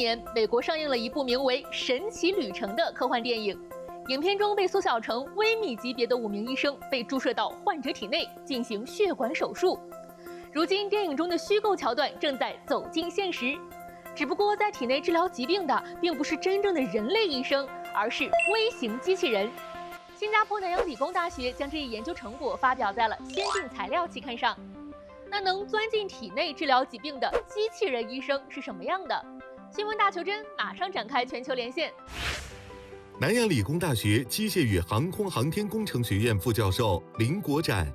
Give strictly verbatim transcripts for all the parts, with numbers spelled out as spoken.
年，美国上映了一部名为《神奇旅程》的科幻电影。影片中被缩小成微米级别的五名医生被注射到患者体内进行血管手术。如今，电影中的虚构桥段正在走进现实，只不过在体内治疗疾病的并不是真正的人类医生，而是微型机器人。新加坡南洋理工大学将这一研究成果发表在了《先进材料》期刊上。那能钻进体内治疗疾病的机器人医生是什么样的？新闻大球针马上展开全球连线。 南洋理工大学机械与航空航天工程学院副教授林国展。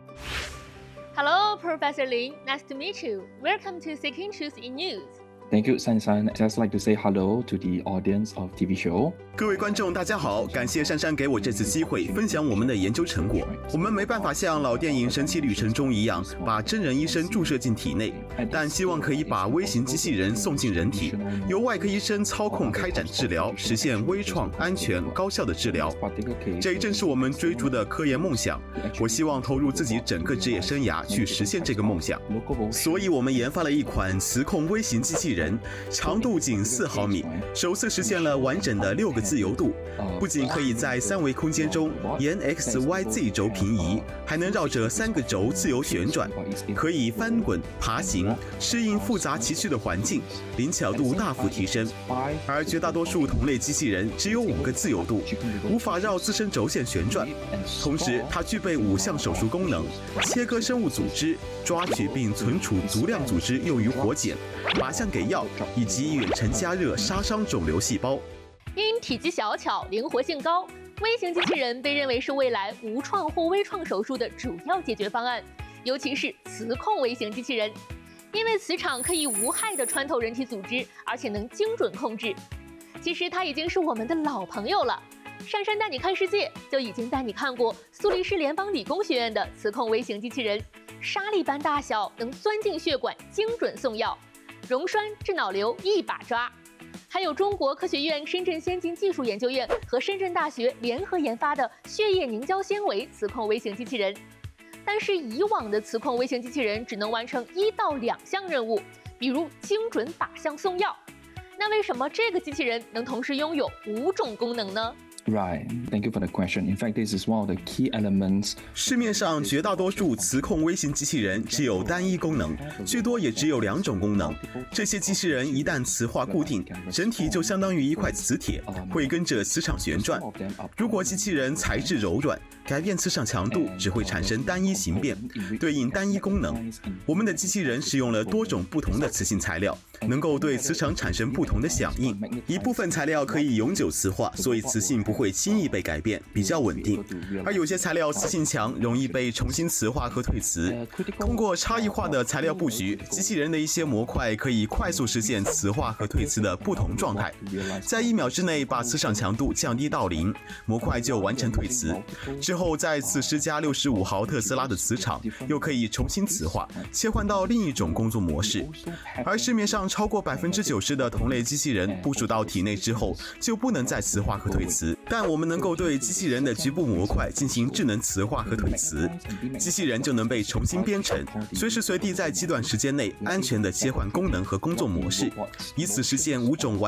Hello, Professor Lin. Nice to meet you. Welcome to Second Truth in News. Thank you, San San. I'd just like to say hello to the audience of T V show. 各位观众，大家好！感谢珊珊给我这次机会分享我们的研究成果。我们没办法像老电影《神奇旅程》中一样，把真人医生注射进体内，但希望可以把微型机器人送进人体，由外科医生操控开展治疗，实现微创、安全、高效的治疗。这正是我们追逐的科研梦想。我希望投入自己整个职业生涯去实现这个梦想。所以，我们研发了一款磁控微型机器人，长度仅四毫米，首次实现了完整的六个自由度，不仅可以在三维空间中沿 X Y Z 轴平移，还能绕着三个轴自由旋转，可以翻滚、爬行，适应复杂崎岖的环境，灵巧度大幅提升。而绝大多数同类机器人只有五个自由度，无法绕自身轴线旋转。同时，它具备五项手术功能：切割生物组织、抓取并存储足量组织用于活检、靶向给药，以及远程加热杀伤肿瘤细胞。 因体积小巧、灵活性高，微型机器人被认为是未来无创或微创手术的主要解决方案，尤其是磁控微型机器人，因为磁场可以无害地穿透人体组织，而且能精准控制。其实它已经是我们的老朋友了。珊珊带你看世界就已经带你看过苏黎世联邦理工学院的磁控微型机器人，沙粒般大小，能钻进血管，精准送药，溶栓治脑瘤一把抓。还有中国科学院深圳先进技术研究院和深圳大学联合研发的血液凝胶纤维磁控微型机器人。但是以往的磁控微型机器人只能完成一到两项任务，比如精准靶向送药。那为什么这个机器人能同时拥有五种功能呢 ？Right, thank you for the question. In fact, this is one of the key elements. 市面上绝大多数磁控微型机器人只有单一功能，最多也只有两种功能。这些机器人一旦磁化固定，整体就相当于一块磁铁，会跟着磁场旋转。如果机器人材质柔软，改变磁场强度只会产生单一形变，对应单一功能。我们的机器人使用了多种不同的磁性材料，能够对磁场产生不同的响应。一部分材料可以永久磁化，所以磁性不会轻易被改变，比较稳定。而有些材料磁性强，容易被重新磁化和退磁。通过差异化的材料布局，机器人的一些模块可以快速实现磁化和退磁的不同状态，在一秒之内把磁场强度降低到零，模块就完成退磁。之后再次施加六十五毫特斯拉的磁场，又可以重新磁化，切换到另一种工作模式。而市面上超过百分之九十的同类机器人部署到体内之后，就不能再磁化和退磁。但我们能够对机器人的局部模块进行智能磁化和退磁，机器人就能被重新编程，随时随地在极短时间内安全地切换功能和工作模式，以此实现五种完